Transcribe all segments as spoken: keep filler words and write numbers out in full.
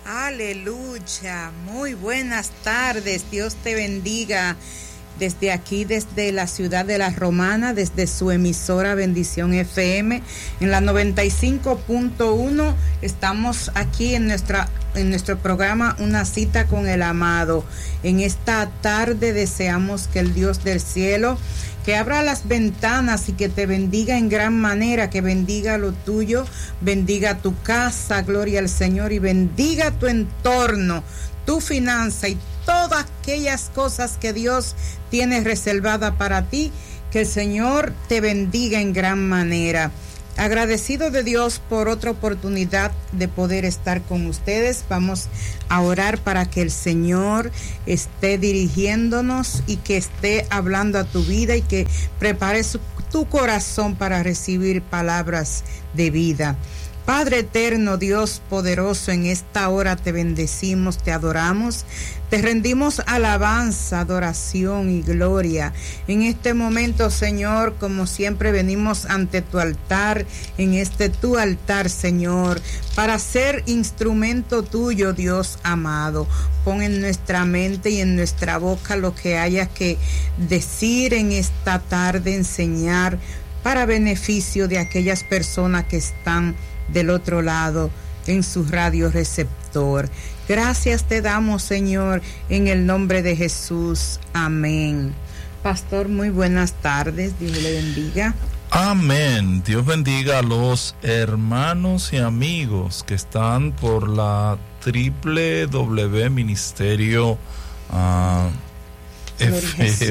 Aleluya, muy buenas tardes, Dios te bendiga. Desde aquí, desde la ciudad de La Romana, desde su emisora Bendición F M, en la noventa y cinco punto uno, estamos aquí en nuestra en nuestro programa Una Cita con el Amado. En esta tarde deseamos que el Dios del cielo, que abra las ventanas y que te bendiga en gran manera, que bendiga lo tuyo, bendiga tu casa, gloria al Señor, y bendiga tu entorno, tu finanza y todas aquellas cosas que Dios tiene reservada para ti, que el Señor te bendiga en gran manera. Agradecido de Dios por otra oportunidad de poder estar con ustedes, vamos a orar para que el Señor esté dirigiéndonos y que esté hablando a tu vida y que prepare su, tu corazón para recibir palabras de vida. Padre eterno, Dios poderoso, en esta hora te bendecimos, te adoramos, te rendimos alabanza, adoración y gloria. En este momento, Señor, como siempre venimos ante tu altar, en este tu altar, Señor, para ser instrumento tuyo, Dios amado. Pon en nuestra mente y en nuestra boca lo que haya que decir en esta tarde, enseñar para beneficio de aquellas personas que están del otro lado en su radio receptor. Gracias te damos, Señor, en el nombre de Jesús. Amén. Pastor, muy buenas tardes. Dios le bendiga. Amén. Dios bendiga a los hermanos y amigos que están por la doble u doble u doble u punto ministerio uh, F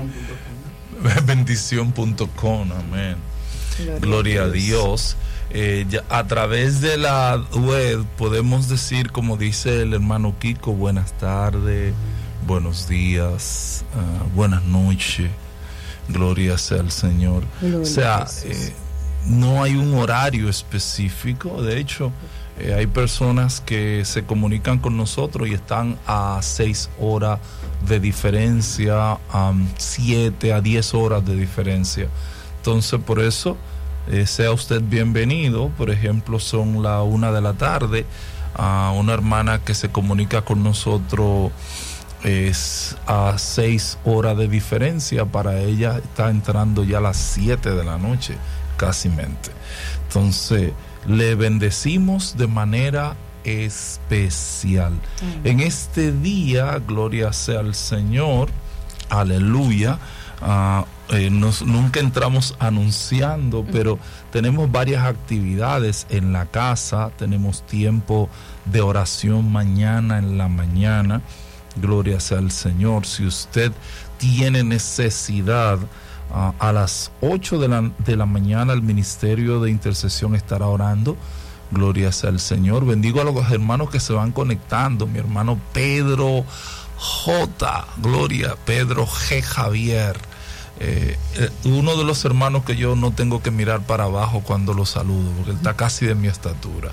M bendición punto com. Amén. Gloria, Gloria a Dios. Eh, ya, a través de la web podemos decir, como dice el hermano Kiko, buenas tardes, buenos días, uh, buenas noches, gloria sea al Señor. Gloria, o sea, eh, no hay un horario específico. De hecho, eh, hay personas que se comunican con nosotros y están a seis horas de diferencia, a um, siete a diez horas de diferencia. Entonces, por eso Eh, sea usted bienvenido. Por ejemplo, son la una de la tarde, uh, una hermana que se comunica con nosotros es a seis horas de diferencia, para ella está entrando ya a las siete de la noche, casi mente. Entonces, le bendecimos de manera especial. Mm. En este día, gloria sea al Señor, aleluya. Uh, eh, nos, nunca entramos anunciando, pero tenemos varias actividades en la casa. Tenemos tiempo de oración mañana en la mañana, gloria sea al Señor. Si usted tiene necesidad, uh, a las ocho de la, de la mañana el Ministerio de Intercesión estará orando, gloria sea al Señor. Bendigo a los hermanos que se van conectando, mi hermano Pedro J, gloria, Pedro G. Javier, eh, eh, uno de los hermanos que yo no tengo que mirar para abajo cuando lo saludo, porque él está casi de mi estatura.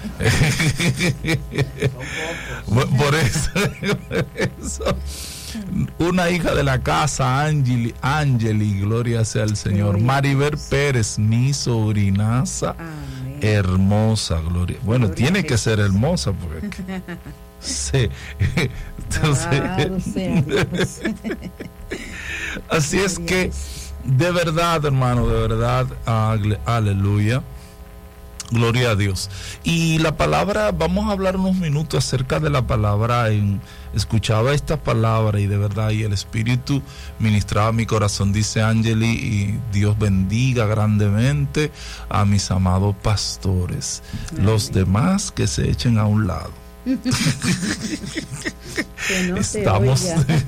Por eso, por eso, una hija de la casa, Angeli, Angeli, gloria sea al Señor. Maribel Pérez, mi sobrinaza, amén, hermosa, gloria. Bueno, gloria tiene que ser hermosa, porque sí. Entonces, así es que, de verdad, hermano, de verdad, aleluya, gloria a Dios. Y la palabra, vamos a hablar unos minutos acerca de la palabra. En, escuchaba esta palabra y de verdad, y el Espíritu ministraba mi corazón, dice Angeli, y Dios bendiga grandemente a mis amados pastores. Amén. Los demás que se echen a un lado. Que no estamos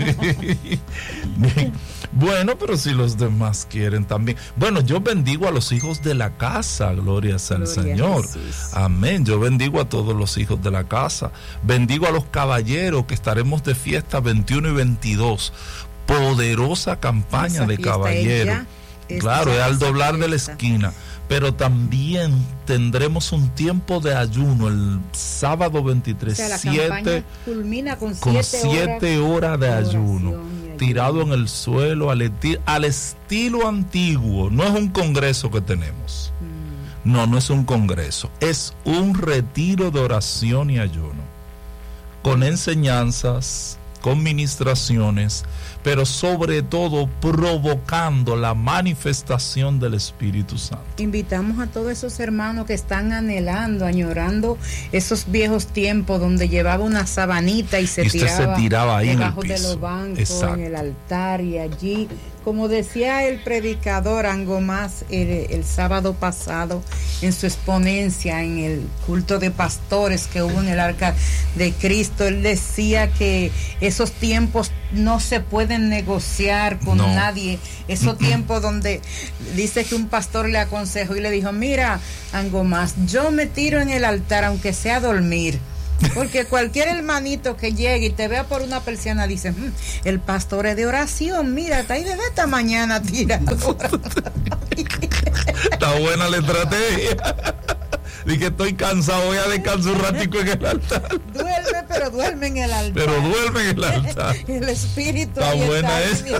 bueno, pero si los demás quieren también. Bueno, yo bendigo a los hijos de la casa, gloria sea al Señor, amén. Yo bendigo a todos los hijos de la casa, bendigo a los caballeros que estaremos de fiesta veintiuno y veintidós, poderosa campaña de caballeros, claro, es al doblar de la esquina. Pero también tendremos un tiempo de ayuno el sábado veintitrés, o sea, siete, culmina con siete, con siete horas, horas de ayuno, tirado en el suelo al, esti- al estilo antiguo. No es un congreso que tenemos, mm. no, no es un congreso, es un retiro de oración y ayuno. con enseñanzas, con ministraciones, pero sobre todo provocando la manifestación del Espíritu Santo. Invitamos a todos esos hermanos que están anhelando, añorando esos viejos tiempos donde llevaba una sabanita y se, y tiraba, se tiraba ahí debajo en el de piso. los bancos, Exacto. En el altar y allí, como decía el predicador Angomás el, el sábado pasado en su exponencia en el culto de pastores que hubo en el Arca de Cristo, él decía que esos tiempos no se pueden negociar con no. nadie, esos mm-hmm. tiempos donde dice que un pastor le aconsejó y le dijo, mira, Angomás, yo me tiro en el altar aunque sea a dormir, porque cualquier hermanito que llegue y te vea por una persiana dice, mmm, el pastor es de oración, mira, está ahí desde esta mañana tirando. Está buena la estrategia. Dije, estoy cansado, voy a descansar un ratico en el altar. Duerme, pero duerme en el altar. Pero duerme en el altar. El espíritu. Está buena esa.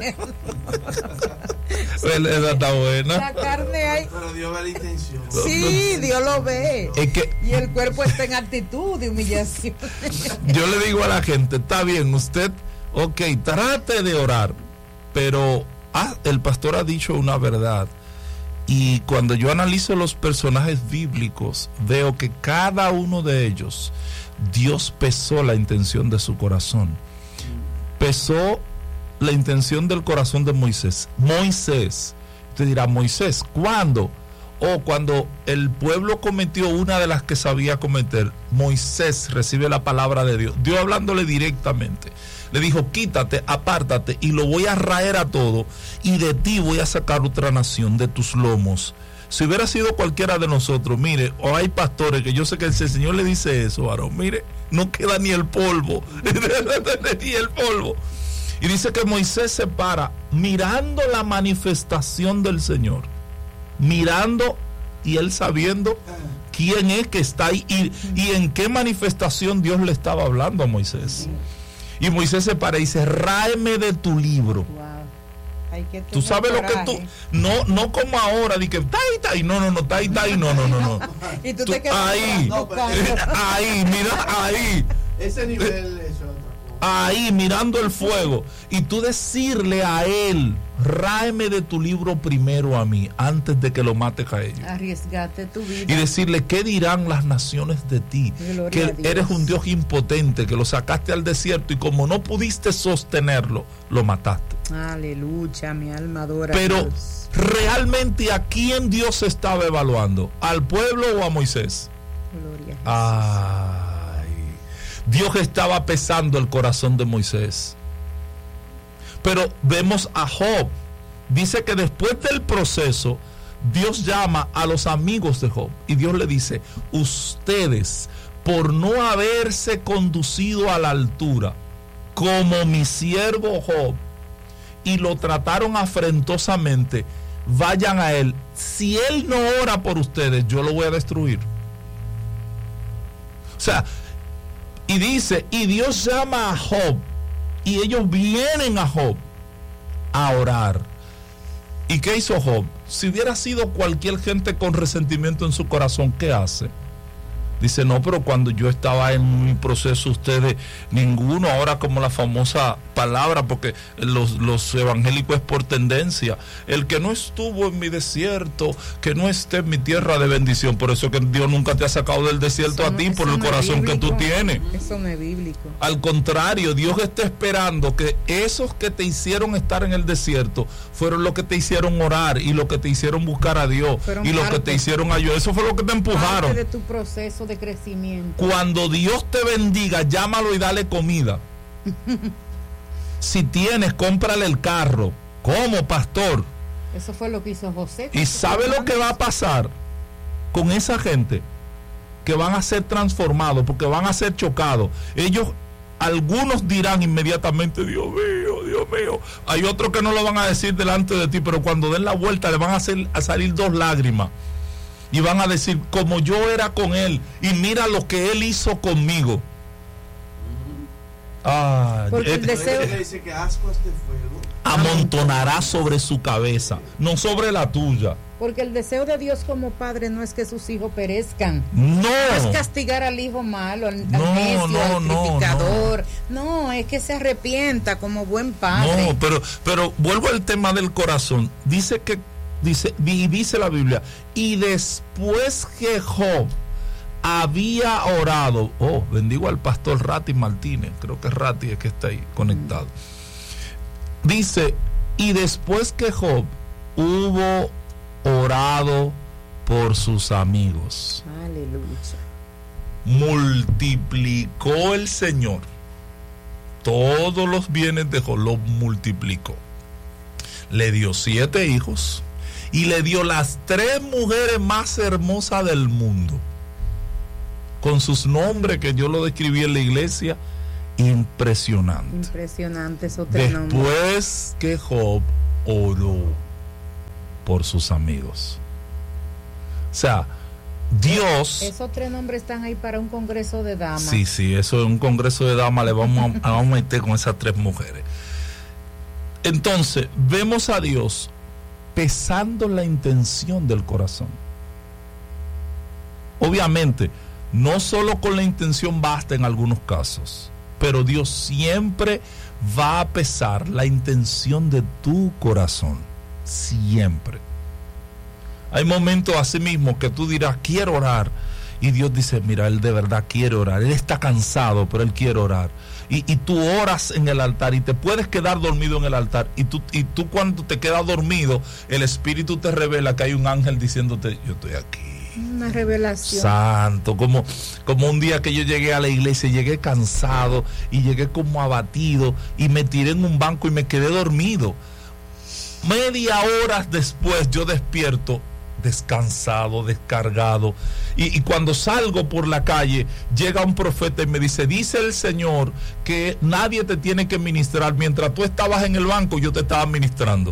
Esa está buena. La carne hay. Pero Dios ve la intención. Sí, Dios lo ve. Es que, y el cuerpo está en actitud de humillación. Yo le digo a la gente, está bien, usted, ok, trate de orar, pero ah, el pastor ha dicho una verdad. Y cuando yo analizo los personajes bíblicos, veo que cada uno de ellos, Dios pesó la intención de su corazón. Pesó la intención del corazón de Moisés. Moisés, usted dirá, Moisés, ¿cuándo? O oh, cuando el pueblo cometió una de las que sabía cometer, Moisés recibe la palabra de Dios. Dios hablándole directamente. Le dijo, quítate, apártate y lo voy a raer a todo y de ti voy a sacar otra nación de tus lomos. Si hubiera sido cualquiera de nosotros, mire, o hay pastores que yo sé que el Señor le dice eso, varón, mire, no queda ni el polvo, ni el polvo. Y dice que Moisés se para mirando la manifestación del Señor, mirando y él sabiendo quién es que está ahí y, y en qué manifestación Dios le estaba hablando a Moisés. Y Moisés se para y dice, ráeme de tu libro. Wow. Hay que tú sabes coraje. Lo que tú, no, no como ahora, di que tai, tai, no, no, no, tai, tai, no, no, no, no. Y tú, tú te quedas ahí, no, ahí, mira, ahí. Ese nivel es otra cosa. Ahí, mirando el fuego. Y tú decirle a él, ráeme de tu libro primero a mí, antes de que lo mates a ellos. Arriesgate tu vida. Y decirle, ¿qué dirán las naciones de ti? Gloria que eres un Dios impotente, que lo sacaste al desierto y como no pudiste sostenerlo, lo mataste. Aleluya, mi alma adora. Pero Dios. Realmente, ¿a quién Dios estaba evaluando? ¿Al pueblo o a Moisés? Gloria a Jesús. Ay, Dios estaba pesando el corazón de Moisés. Pero vemos a Job. Dice que después del proceso, Dios llama a los amigos de Job. Y Dios le dice, ustedes, por no haberse conducido a la altura, como mi siervo Job, y lo trataron afrentosamente, vayan a él. Si él no ora por ustedes, yo lo voy a destruir. O sea, y dice, y Dios llama a Job, y ellos vienen a Job a orar. ¿Y qué hizo Job? Si hubiera sido cualquier gente con resentimiento en su corazón, ¿qué hace? Dice, no, pero cuando yo estaba en mi proceso, ustedes, ninguno, ahora como la famosa palabra, porque los, los evangélicos es por tendencia, el que no estuvo en mi desierto, que no esté en mi tierra de bendición. Por eso que Dios nunca te ha sacado del desierto eso a ti, no, por el no corazón que tú tienes. Eso no es bíblico. Al contrario, Dios está esperando que esos que te hicieron estar en el desierto fueron los que te hicieron orar y los que te hicieron buscar a Dios fueron y los que te hicieron ayudar. Eso fue lo que te empujaron. Parte de tu proceso de crecimiento. Cuando Dios te bendiga, llámalo y dale comida. Si tienes, cómprale el carro. ¿Cómo, pastor? Eso fue lo que hizo José. ¿Y sabe lo que va a pasar con esa gente? Que van a ser transformados, porque van a ser chocados. Ellos, algunos dirán inmediatamente, Dios mío, Dios mío. Hay otros que no lo van a decir delante de ti, pero cuando den la vuelta le van a, hacer, a salir dos lágrimas. Y van a decir, como yo era con él, y mira lo que él hizo conmigo. Ah, porque el deseo dice que ascuas de fuego amontonará sobre su cabeza, no sobre la tuya. Porque el deseo de Dios como padre no es que sus hijos perezcan. No. No es castigar al hijo malo, al, no, al necio, no, al criticador, es que se arrepienta como buen padre. No, pero, pero vuelvo al tema del corazón. Dice que, dice, y dice la Biblia, y después que Job había orado, oh, bendigo al pastor Rati Martínez, creo que Rati es que está ahí conectado. Dice, y después que Job hubo orado por sus amigos, aleluya, multiplicó el Señor todos los bienes de Job, los multiplicó. Le dio siete hijos y le dio las tres mujeres más hermosas del mundo, con sus nombres que yo lo describí en la iglesia. Impresionante. Impresionante esos tres nombres. Después que Job oró por sus amigos. O sea, Dios... Esos tres nombres están ahí para un congreso de damas. Sí, sí, eso es un congreso de damas, le vamos a, vamos a meter con esas tres mujeres. Entonces, vemos a Dios pesando la intención del corazón. Obviamente, no solo con la intención basta en algunos casos, pero Dios siempre va a pesar la intención de tu corazón. Siempre. Hay momentos así mismo que tú dirás, quiero orar. Y Dios dice, mira, él de verdad quiere orar. Él está cansado, pero él quiere orar. Y, y tú oras en el altar y te puedes quedar dormido en el altar. Y tú, y tú cuando te quedas dormido, el Espíritu te revela que hay un ángel diciéndote, yo estoy aquí. Una revelación. Santo, como, como un día que yo llegué a la iglesia, llegué cansado y llegué como abatido y me tiré en un banco y me quedé dormido. Media hora después yo despierto descansado, descargado, y, y cuando salgo por la calle llega un profeta y me dice, dice el Señor que nadie te tiene que ministrar, mientras tú estabas en el banco yo te estaba ministrando.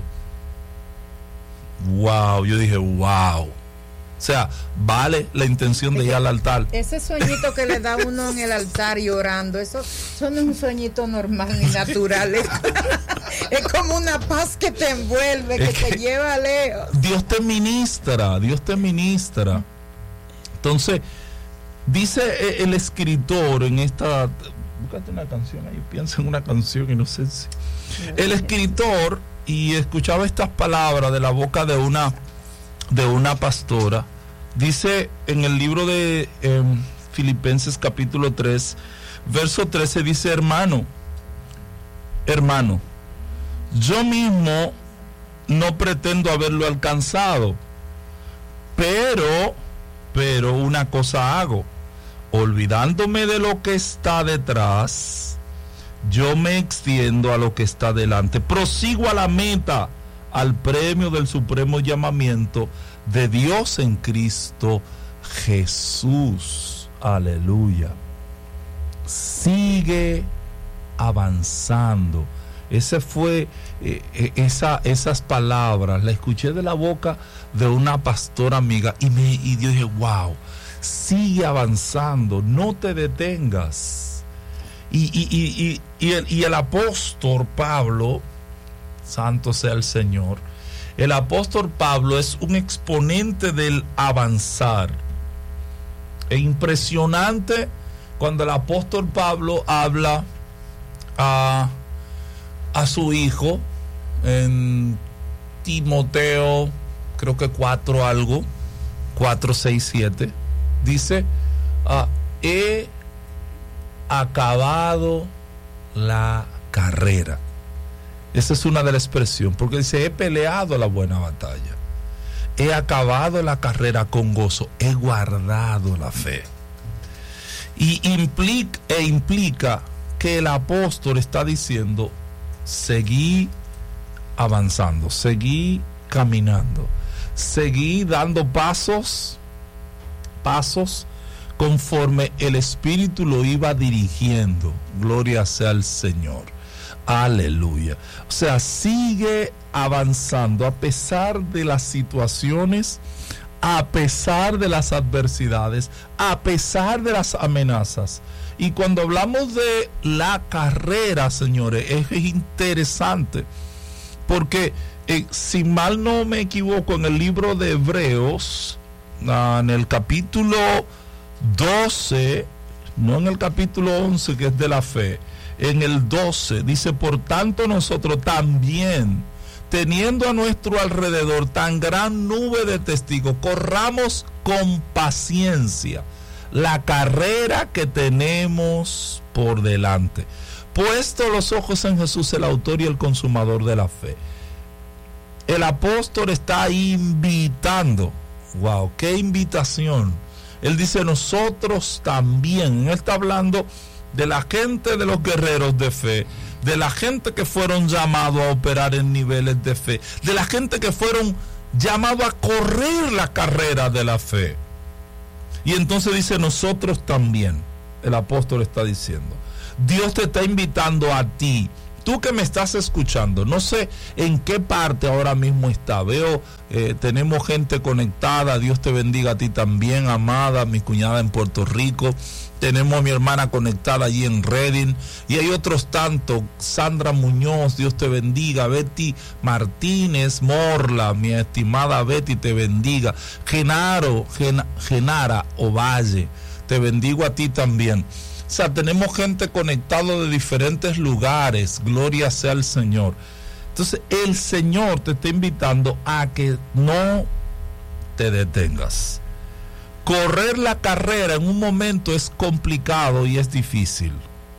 Wow, yo dije wow. O sea, vale la intención de ir al altar. Ese sueñito que le da uno en el altar y orando, eso, eso no es un sueñito normal ni natural. Es, es como una paz que te envuelve, que, es que te lleva lejos. Dios te ministra, Dios te ministra. Entonces, dice el escritor en esta... Búscate una canción ahí, piensa en una canción y no sé si... El escritor, y escuchaba estas palabras de la boca de una... de una pastora, dice en el libro de eh, Filipenses capítulo tres, verso trece, dice, hermano, hermano, yo mismo no pretendo haberlo alcanzado, pero, pero una cosa hago, olvidándome de lo que está detrás, yo me extiendo a lo que está delante, prosigo a la meta, al premio del supremo llamamiento de Dios en Cristo Jesús. Aleluya. Sigue avanzando. Ese fue eh, esa, esas palabras la escuché de la boca de una pastora amiga y me y yo dije, wow, sigue avanzando, no te detengas. Y, y, y, y, y, el, y el apóstol Pablo, santo sea el Señor, el apóstol Pablo es un exponente del avanzar. Es impresionante cuando el apóstol Pablo habla a, a su hijo en Timoteo, creo que cuatro algo, cuatro, seis, siete, dice, ah, he acabado la carrera. Esa es una de las expresiones, porque dice, he peleado la buena batalla, he acabado la carrera con gozo, he guardado la fe. Y implica, e implica que el apóstol está diciendo, seguí avanzando, seguí caminando, seguí dando pasos, pasos conforme el Espíritu lo iba dirigiendo. Gloria sea al Señor. Aleluya. O sea, sigue avanzando a pesar de las situaciones, a pesar de las adversidades, a pesar de las amenazas. Y cuando hablamos de la carrera, señores, es interesante, porque eh, si mal no me equivoco, en el libro de Hebreos, ah, en el capítulo doce, no en el capítulo once, que es de la fe, en el doce, dice, por tanto nosotros también, teniendo a nuestro alrededor tan gran nube de testigos, corramos con paciencia la carrera que tenemos por delante, puesto los ojos en Jesús, el autor y el consumador de la fe. El apóstol está invitando. Wow, qué invitación. Él dice nosotros también. Él está hablando de la gente, de los guerreros de fe, de la gente que fueron llamados a operar en niveles de fe, de la gente que fueron llamados a correr la carrera de la fe. Y entonces dice nosotros también. El apóstol está diciendo, Dios te está invitando a ti. Tú que me estás escuchando, no sé en qué parte ahora mismo está. Veo, eh, tenemos gente conectada. Dios te bendiga a ti también, amada, mi cuñada en Puerto Rico. Tenemos a mi hermana conectada allí en Reading. Y hay otros tantos. Sandra Muñoz, Dios te bendiga. Betty Martínez Morla, mi estimada Betty, te bendiga. Genaro, Gen, Genara Ovalle, te bendigo a ti también. O sea, tenemos gente conectada de diferentes lugares. Gloria sea al Señor. Entonces, el Señor te está invitando a que no te detengas. Correr la carrera en un momento es complicado y es difícil.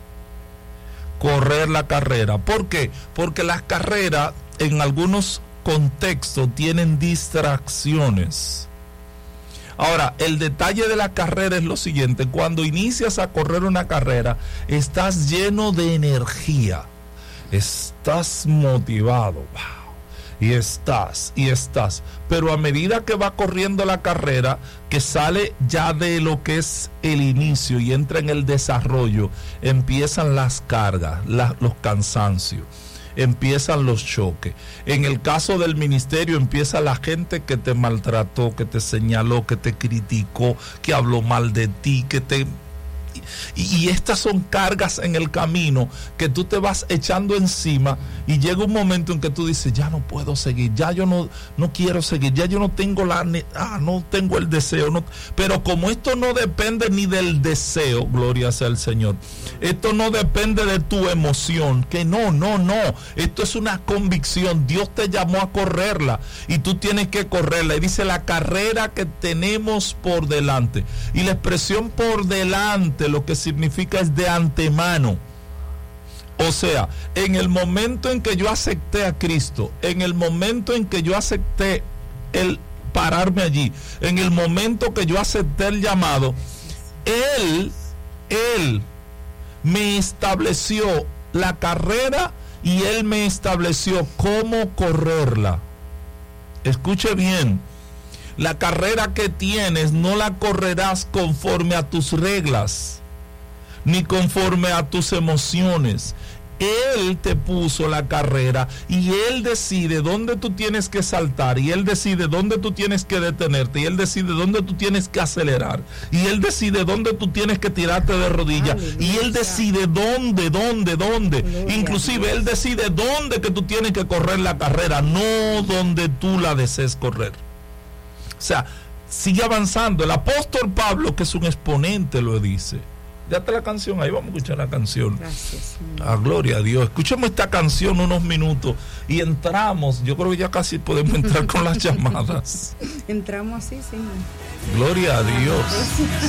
Correr la carrera. ¿Por qué? Porque las carreras en algunos contextos tienen distracciones. Ahora, el detalle de la carrera es lo siguiente: cuando inicias a correr una carrera, estás lleno de energía, estás motivado, wow, y estás, y estás, pero a medida que va corriendo la carrera, que sale ya de lo que es el inicio y entra en el desarrollo, empiezan las cargas, la, los cansancios. Empiezan los choques. En el caso del ministerio empieza la gente que te maltrató, que te señaló, que te criticó, que habló mal de ti, que te... Y, y estas son cargas en el camino que tú te vas echando encima y llega un momento en que tú dices, ya no puedo seguir, ya yo no, no quiero seguir, ya yo no tengo la ah, no tengo el deseo, no, pero como esto no depende ni del deseo, gloria sea al Señor, esto no depende de tu emoción, que no, no, no, esto es una convicción, Dios te llamó a correrla y tú tienes que correrla, y dice la carrera que tenemos por delante, y la expresión por delante lo que significa es de antemano. O sea, en el momento en que yo acepté a Cristo, en el momento en que yo acepté el pararme allí, en el momento que yo acepté el llamado, Él, Él me estableció la carrera y Él me estableció cómo correrla. Escuche bien, la carrera que tienes no la correrás conforme a tus reglas, ni conforme a tus emociones. Él te puso la carrera y Él decide dónde tú tienes que saltar, y Él decide dónde tú tienes que detenerte, y Él decide dónde tú tienes que acelerar, y Él decide dónde tú tienes que tirarte de rodillas, y Él decide dónde, dónde, dónde. Aleluya. Inclusive Él decide dónde que tú tienes que correr la carrera, no donde tú la desees correr. O sea, sigue avanzando. El apóstol Pablo, que es un exponente, lo dice. Ya está la canción ahí, vamos a escuchar la canción. Gracias. Ah, gloria a Dios. Escuchemos esta canción unos minutos y entramos. Yo creo que ya casi podemos entrar con las llamadas. Entramos así, sí. Gloria a Dios.